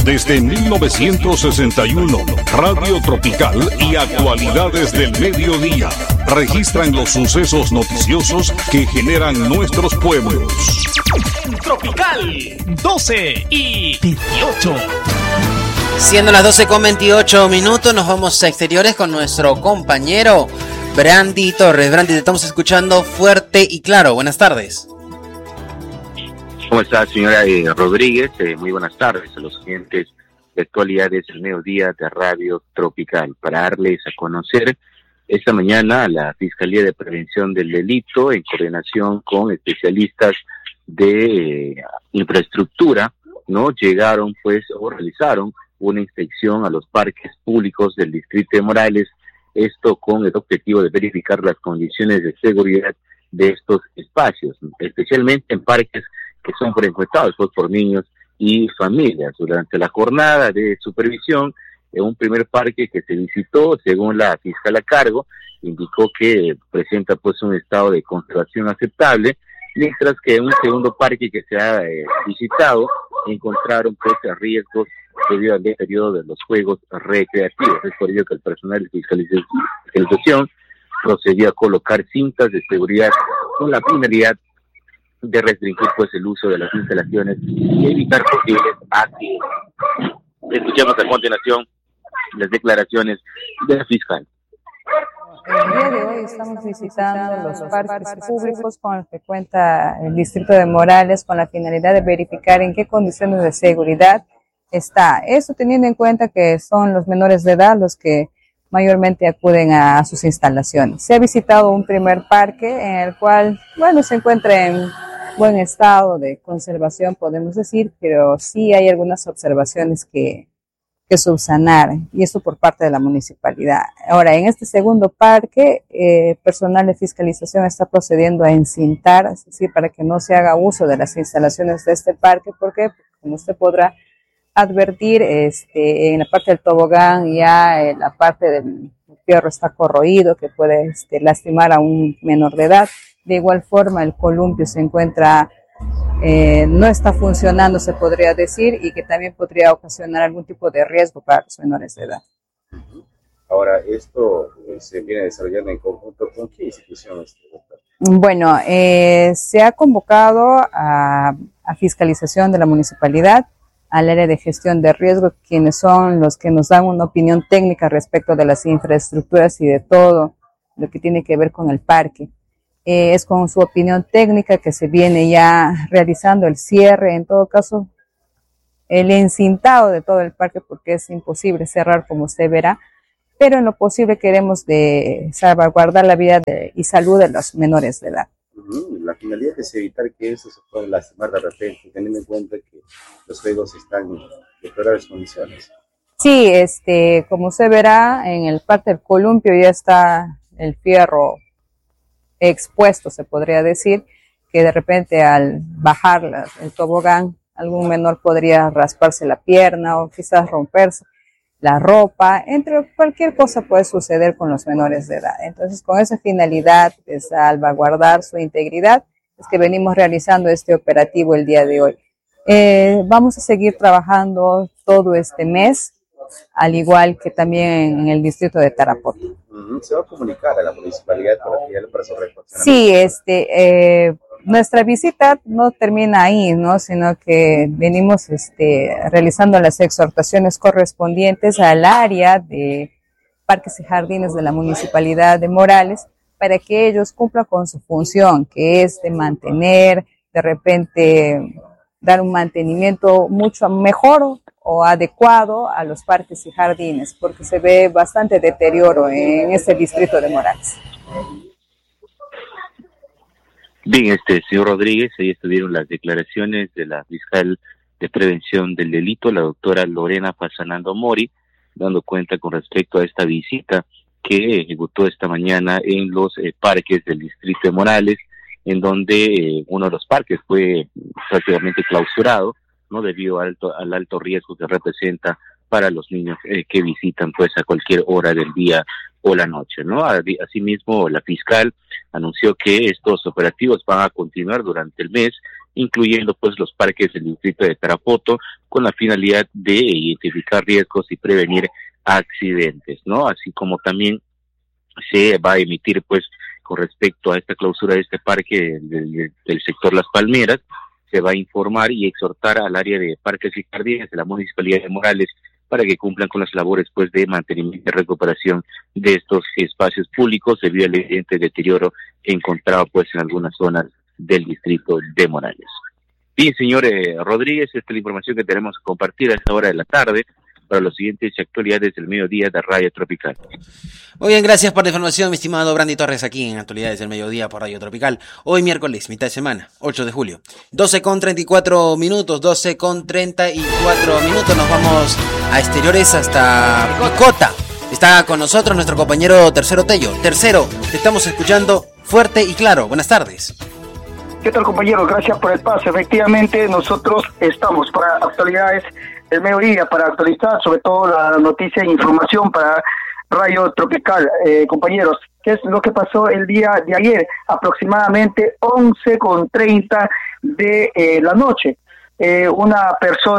Desde 1961, Radio Tropical y actualidades del mediodía registran los sucesos noticiosos que generan nuestros pueblos. En Tropical, 12 y 28. Siendo las 12:28, nos vamos a exteriores con nuestro compañero Brandy Torres. Brandy, te estamos escuchando fuerte y claro. Buenas tardes. ¿Cómo está, señora Rodríguez? Muy buenas tardes a los oyentes de actualidades del mediodía de Radio Tropical. Para darles a conocer, esta mañana la Fiscalía de Prevención del Delito, en coordinación con especialistas de infraestructura, ¿no? Llegaron pues o realizaron una inspección a los parques públicos del distrito de Morales, esto con el objetivo de verificar las condiciones de seguridad de estos espacios, especialmente en parques que son frecuentados pues, por niños y familias. Durante la jornada de supervisión, en un primer parque que se visitó, según la fiscal a cargo, indicó que presenta pues un estado de conservación aceptable, mientras que en un segundo parque que se ha visitado, encontraron pues riesgos debido al deterioro de los juegos recreativos. Es por ello que el personal de fiscalización procedió a colocar cintas de seguridad con la finalidad de restringir pues el uso de las instalaciones y evitar posibles accidentes. Escuchemos a continuación las declaraciones de la fiscal. El día de hoy estamos visitando los parques públicos con los que cuenta el distrito de Morales con la finalidad de verificar en qué condiciones de seguridad está. Eso teniendo en cuenta que son los menores de edad los que mayormente acuden a sus instalaciones. Se ha visitado un primer parque en el cual, se encuentra en buen estado de conservación, podemos decir, pero sí hay algunas observaciones que subsanar, y eso por parte de la municipalidad. Ahora, en este segundo parque, personal de fiscalización está procediendo a encintar, es decir, para que no se haga uso de las instalaciones de este parque, porque, como usted podrá advertir, en la parte del tobogán ya la parte del fierro está corroído, que puede lastimar a un menor de edad. De igual forma, el columpio se encuentra no está funcionando, se podría decir, y que también podría ocasionar algún tipo de riesgo para los menores de edad. Ahora, esto se viene desarrollando en conjunto con qué instituciones. Bueno, se ha convocado a fiscalización de la municipalidad, al área de gestión de riesgo, quienes son los que nos dan una opinión técnica respecto de las infraestructuras y de todo lo que tiene que ver con el parque. Es con su opinión técnica que se viene ya realizando el cierre, en todo caso, el encintado de todo el parque, porque es imposible cerrar, como usted verá, pero en lo posible queremos de salvaguardar la vida y salud de los menores de edad. La finalidad es evitar que eso se pueda lastimar de repente, teniendo en cuenta que los juegos están en peores condiciones. Sí, como usted verá, en el parque del columpio ya está el fierro expuesto, se podría decir, que de repente al bajar el tobogán, algún menor podría rasparse la pierna o quizás romperse la ropa, entre cualquier cosa puede suceder con los menores de edad. Entonces, con esa finalidad de salvaguardar su integridad, es que venimos realizando este operativo el día de hoy. Vamos a seguir trabajando todo este mes, al igual que también en el distrito de Tarapoto. ¿Se va a comunicar a la municipalidad para su reflexión? Sí, nuestra visita no termina ahí, ¿no? Sino que venimos realizando las exhortaciones correspondientes al área de parques y jardines de la municipalidad de Morales para que ellos cumplan con su función, que es de mantener, de repente dar un mantenimiento mucho mejor o adecuado a los parques y jardines, porque se ve bastante deterioro en este distrito de Morales. Bien, señor Rodríguez, ahí estuvieron las declaraciones de la fiscal de prevención del delito, la doctora Lorena Fasanando Mori, dando cuenta con respecto a esta visita que ejecutó esta mañana en los parques del distrito de Morales, en donde uno de los parques fue prácticamente clausurado, ¿no? Debido al alto riesgo que representa para los niños que visitan pues a cualquier hora del día o la noche, ¿no? Asimismo, la fiscal anunció que estos operativos van a continuar durante el mes incluyendo pues los parques del distrito de Tarapoto, con la finalidad de identificar riesgos y prevenir accidentes, ¿no? Así como también se va a emitir pues con respecto a esta clausura de este parque del sector Las Palmeras, se va a informar y exhortar al área de parques y jardines de la Municipalidad de Morales para que cumplan con las labores pues de mantenimiento y recuperación de estos espacios públicos debido al evidente deterioro encontrado pues en algunas zonas del distrito de Morales. Bien, señor Rodríguez, esta es la información que tenemos que compartir a esta hora de la tarde para los siguientes actualidades del mediodía de Radio Tropical. Muy bien, gracias por la información, mi estimado Brandy Torres, aquí en Actualidades del Mediodía por Radio Tropical. Hoy miércoles, mitad de semana, 8 de julio, 12:34 minutos, 12:34 minutos, nos vamos a exteriores hasta Picota. Está con nosotros nuestro compañero Tercero Tello. Tercero, te estamos escuchando fuerte y claro. Buenas tardes. ¿Qué tal, compañero? Gracias por el paso. Efectivamente, nosotros estamos para Actualidades el mediodía, para actualizar sobre todo la noticia e información para Radio Tropical. Compañeros, ¿qué es lo que pasó el día de ayer? Aproximadamente 11:30 de la noche. Una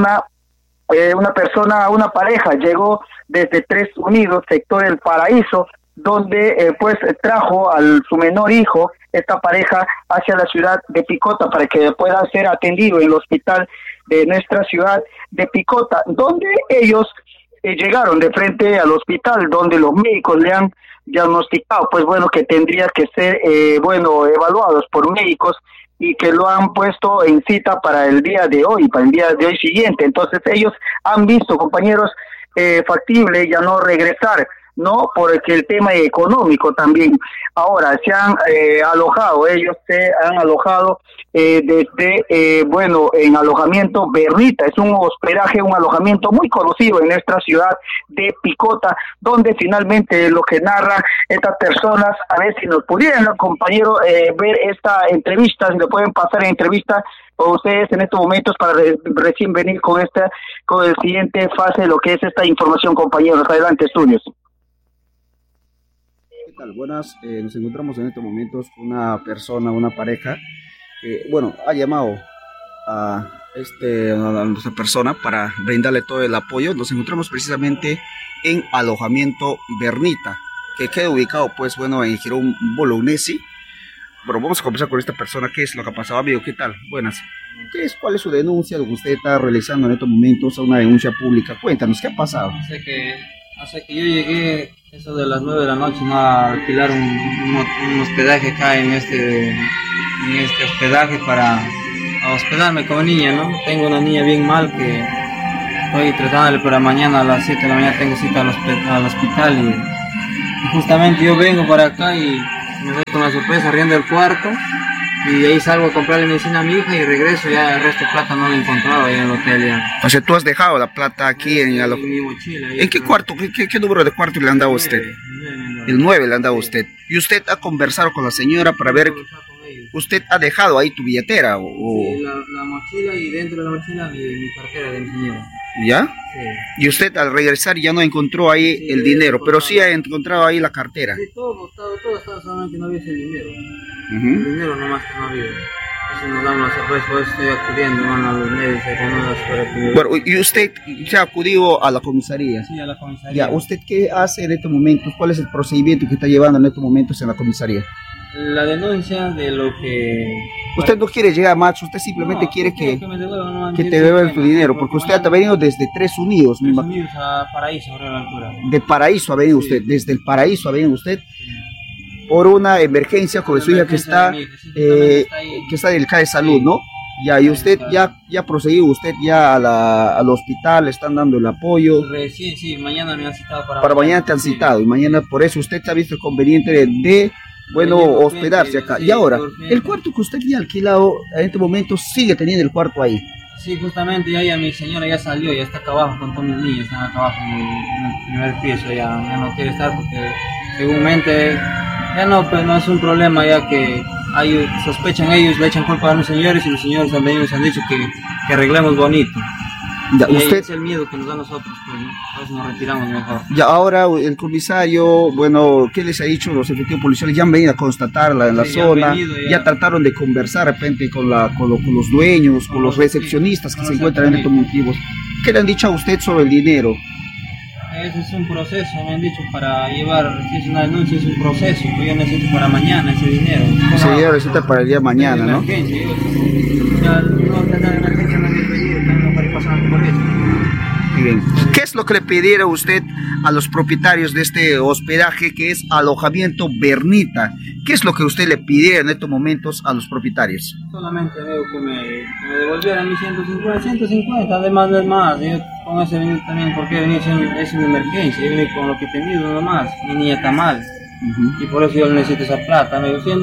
pareja llegó desde Tres Unidos, sector El Paraíso, donde pues trajo a su menor hijo, esta pareja, hacia la ciudad de Picota para que pueda ser atendido en el hospital de nuestra ciudad de Picota, donde ellos llegaron de frente al hospital, donde los médicos le han diagnosticado, pues bueno, que tendría que ser, evaluados por médicos y que lo han puesto en cita para el día de hoy, siguiente. Entonces ellos han visto, compañeros, factible ya no regresar, ¿no? Porque el tema económico también. Ahora se han alojado desde en alojamiento Bernita. Es un hospedaje, un alojamiento muy conocido en nuestra ciudad de Picota, donde finalmente lo que narran estas personas, a ver si nos pudieran, compañero, ver esta entrevista, si le pueden pasar en entrevista con ustedes en estos momentos para recién venir con el siguiente fase de lo que es esta información, compañeros. Adelante, estudios. ¿Qué tal? Buenas, nos encontramos en estos momentos con una pareja que, ha llamado a nuestra persona para brindarle todo el apoyo. Nos encontramos precisamente en alojamiento Bernita, que queda ubicado, en Girón Bolognesi. Vamos a conversar con esta persona. ¿Qué es lo que ha pasado, amigo? ¿Qué tal? Buenas. ¿Cuál es su denuncia? Lo que usted está realizando en estos momentos, una denuncia pública. Cuéntanos, ¿qué ha pasado? Hace que yo llegué, eso de las 9 de la noche, a alquilar un hospedaje acá en este hospedaje para hospedarme como niña, ¿no? Tengo una niña bien mal que estoy tratándole, pero mañana a las 7 de la mañana tengo cita al hospital y justamente yo vengo para acá y me doy con la sorpresa arriendo el cuarto y de ahí salgo a comprarle medicina a mi hija y regreso, ya el resto de plata no lo he encontrado ahí en el hotel ya. O sea, tú has dejado la plata aquí en mi mochila. ¿En qué cuarto? ¿Qué número de cuarto le han dado a usted? El 9 le han dado a usted. ¿Y usted ha conversado con la señora para ver? ¿Usted ha dejado ahí tu billetera? Sí, la mochila y dentro de la mochila mi cartera de mi señora. ¿Ya? Sí. Y usted al regresar ya no encontró ahí el dinero, pero sí ha encontrado ahí la cartera. Sí, todo estaba, solamente no había ese dinero. El dinero nomás que no había. Eso nos da una sorpresa, por eso estoy acudiendo a los medios económicos para que... Bueno, ¿y usted se ha acudido a la comisaría? Sí, a la comisaría. Ya, ¿usted qué hace en estos momentos? ¿Cuál es el procedimiento que está llevando en estos momentos en la comisaría? La denuncia de lo que... Usted no quiere llegar más, usted simplemente quiere que te devuelvan tu dinero, porque usted ha venido desde Tres Unidos. Tres Unidos a Paraíso, a la altura. De Paraíso ha venido usted, desde el Paraíso ha venido usted, por una emergencia con su hija que está delicada de salud, ¿no? Ya, y usted ya ha procedido, usted ya al hospital, le están dando el apoyo. Recién, sí, mañana me han citado para mañana te han citado, y mañana por eso usted se ha visto el conveniente de hospedarse acá. Sí, y ahora, el cuarto que usted ya ha alquilado en este momento sigue teniendo el cuarto ahí. Sí, justamente ya mi señora ya salió, ya está acá abajo con todos mis niños, están acá abajo en el primer piso, ya no quiere estar porque seguramente ya no es un problema, ya que sospechan ellos, le echan culpa a los señores y los señores han venido y nos han dicho que arreglemos bonito. Ya, y usted... es el miedo que nos da a nosotros, pues, ¿no? A veces nos retiramos mejor. Ya ahora el comisario, bueno, ¿qué les ha dicho los efectivos policiales? Ya han venido a constatarla en la zona, ya trataron de conversar de repente con los dueños, con los recepcionistas que se encuentran en estos motivos. ¿Qué le han dicho a usted sobre el dinero? Ese es un proceso, me han dicho, para llevar, si es una denuncia, es un proceso, pues yo necesito para mañana ese dinero. Ese dinero necesita para el día de mañana, ¿no? Ya no tener emergencia, no había venido, también para ir pasando por eso. Bien. ¿Qué es lo que le pidieron usted a los propietarios de este hospedaje que es Alojamiento Bernita? ¿Qué es lo que usted le pidieron en estos momentos a los propietarios? Solamente veo que me devolvieran mis 150, además no es más. Yo con ese venido también, porque es una emergencia, yo vení con lo que he tenido nomás, mi niña está mal. Y por eso yo necesito esa plata,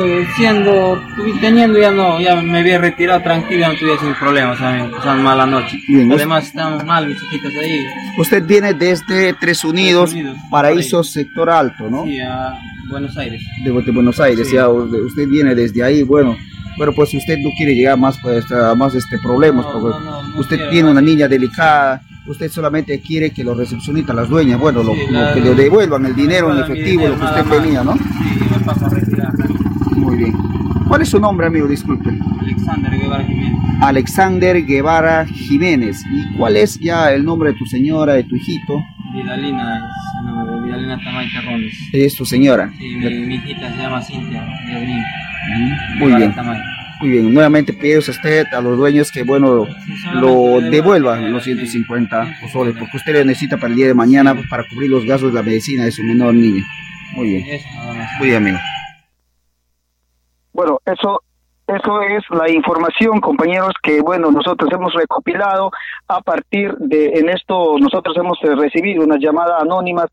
teniendo ya me había retirado tranquilo, ya no estuviera sin problemas, pasando mala noche. Bien, además estamos mal, mis chiquitas ahí. Usted viene desde Tres Unidos, Paraíso, Sector Alto, ¿no? Sí, a Buenos Aires. De Buenos Aires, sí. Ya usted viene desde ahí, bueno, pues si usted no quiere llegar más, pues, a más problemas, porque usted tiene una niña delicada. Usted solamente quiere que los recepcionistas, las dueñas, bueno, que le devuelvan el dinero en efectivo, lo que usted venía, ¿no? Sí, me paso a retirar. Muy bien. ¿Cuál es su nombre, amigo? Disculpe. Alexander Guevara Jiménez. Alexander Guevara Jiménez. ¿Y cuál es ya el nombre de tu señora, de tu hijito? Vidalina, Vidalina Tamay Terrones. ¿Es tu señora? Sí, mi hijita se llama Cintia Yasmin. Muy bien. Tamay. Muy bien, nuevamente pido a usted, a los dueños, que bueno, lo devuelvan los 150 soles, porque usted lo necesita para el día de mañana para cubrir los gastos de la medicina de su menor niña. Muy bien, muy bien, amigo. Bueno, eso es la información, compañeros, que bueno, nosotros hemos recopilado a partir en esto. Nosotros hemos recibido unas llamadas anónimas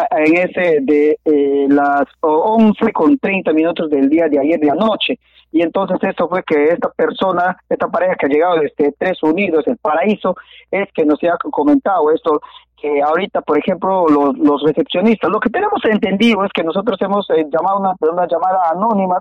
de las 11:30 del día de ayer de anoche. Y entonces esto fue que esta pareja que ha llegado desde Tres Unidos, el Paraíso, es que nos ha comentado esto, que ahorita, por ejemplo, los recepcionistas, lo que tenemos entendido es que nosotros hemos llamado una llamada anónima,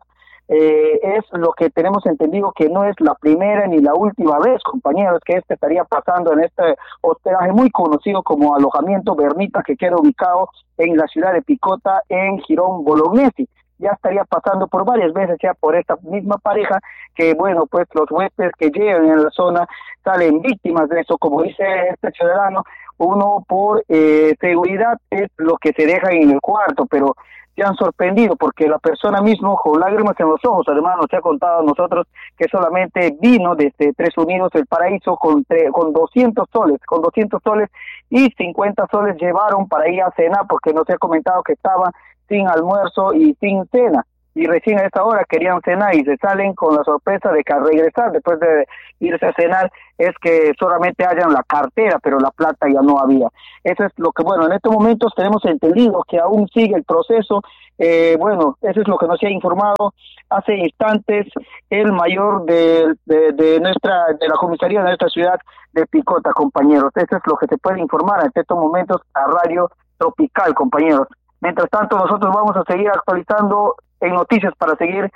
es lo que tenemos entendido, que no es la primera ni la última vez, compañeros, que estaría pasando en este hospedaje muy conocido como Alojamiento Bernita, que queda ubicado en la ciudad de Picota, en Girón Bolognesi. Ya estaría pasando por varias veces ya por esta misma pareja, que bueno, pues los huéspedes que llegan en la zona salen víctimas de eso, como dice este ciudadano, uno por seguridad es lo que se deja en el cuarto, pero se han sorprendido porque la persona mismo, con lágrimas en los ojos, además nos ha contado a nosotros que solamente vino desde Tres Unidos, el Paraíso, con 200 soles y 50 soles llevaron para ir a cenar, porque nos ha comentado que estaban sin almuerzo y sin cena, y recién a esta hora querían cenar y se salen con la sorpresa de que al regresar, después de irse a cenar, es que solamente hayan la cartera, pero la plata ya no había. Eso es lo que, bueno, en estos momentos tenemos entendido que aún sigue el proceso. Bueno, eso es lo que nos ha informado hace instantes el mayor de la comisaría de nuestra ciudad de Picota, compañeros. Eso es lo que se puede informar en estos momentos a Radio Tropical, compañeros. Mientras tanto, nosotros vamos a seguir actualizando en noticias para seguir,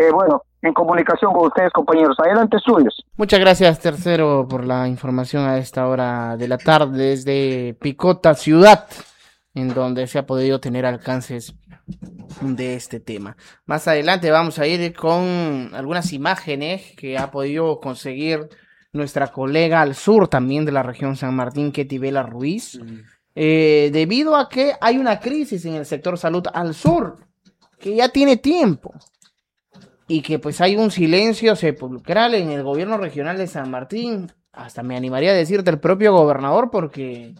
en comunicación con ustedes, compañeros. Adelante, suyos. Muchas gracias, Tercero, por la información a esta hora de la tarde desde Picota, ciudad, en donde se ha podido tener alcances de este tema. Más adelante vamos a ir con algunas imágenes que ha podido conseguir nuestra colega al sur, también de la región San Martín, Ketty Vela Ruiz. Debido a que hay una crisis en el sector salud al sur, que ya tiene tiempo, y que pues hay un silencio sepulcral en el gobierno regional de San Martín, hasta me animaría a decirte el propio gobernador, porque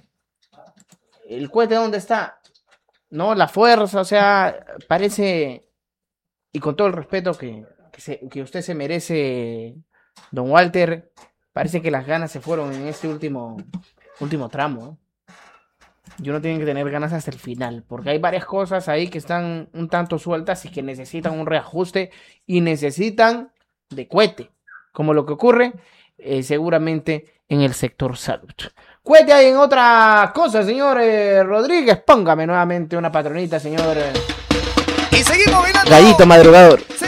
el cohete ¿dónde está? No, la fuerza, o sea, parece, y con todo el respeto que usted se merece, don Walter, parece que las ganas se fueron en este último tramo, ¿eh? Y uno tiene que tener ganas hasta el final, porque hay varias cosas ahí que están un tanto sueltas y que necesitan un reajuste y necesitan de cohete, como lo que ocurre seguramente en el sector salud. Cohete hay en otra cosa, señor Rodríguez. Póngame nuevamente una patronita, señor. Y seguimos mirando. Gallito madrugador.